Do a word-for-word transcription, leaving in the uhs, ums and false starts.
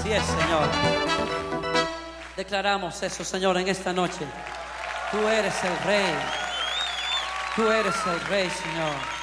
Así es, Señor. Declaramos eso, Señor, en esta noche. Tú eres el Rey. Tú eres el Rey, Señor.